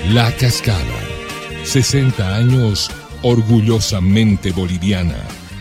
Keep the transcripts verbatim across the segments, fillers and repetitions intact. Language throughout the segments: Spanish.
La Cascada. sesenta años orgullosamente boliviana.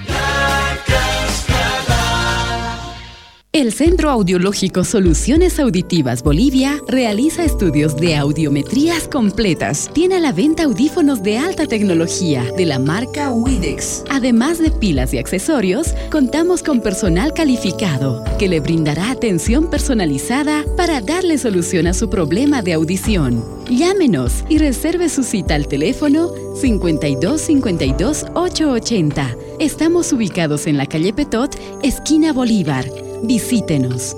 El Centro Audiológico Soluciones Auditivas Bolivia realiza estudios de audiometrías completas. Tiene a la venta audífonos de alta tecnología de la marca Widex. Además de pilas y accesorios, contamos con personal calificado que le brindará atención personalizada para darle solución a su problema de audición. Llámenos y reserve su cita al teléfono cincuenta y dos cincuenta y dos ochocientos ochenta. Estamos ubicados en la calle Petot, esquina Bolívar. Visítenos.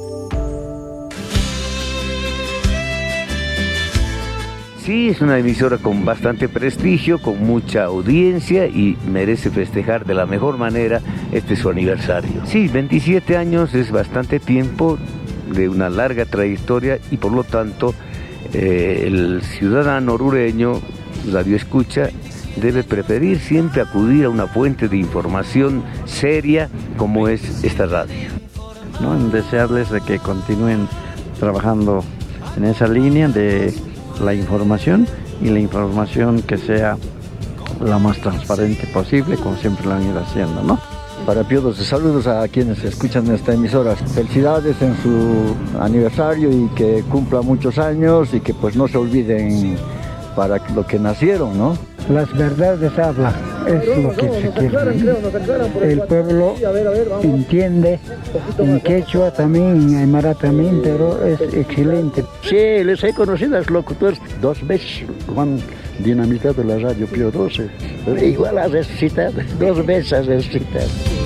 Sí, es una emisora con bastante prestigio, con mucha audiencia y merece festejar de la mejor manera este su aniversario. Sí, veintisiete años es bastante tiempo, de una larga trayectoria y por lo tanto eh, el ciudadano orureño, radio escucha, debe preferir siempre acudir a una fuente de información seria como es esta radio. ¿No? En desearles de que continúen trabajando en esa línea de la información y la información que sea la más transparente posible, como siempre lo han ido haciendo, ¿no? Para todos, saludos a quienes escuchan esta emisora. Felicidades en su aniversario y que cumpla muchos años y que pues no se olviden para lo que nacieron, ¿no? Las verdades hablan, es lo que se quiere. El pueblo entiende en quechua también, en aymara también, pero es excelente. Sí, les he conocido a los locutores dos veces, han dinamitado la radio Pío doce, igual ha resucitado, dos veces ha resucitado.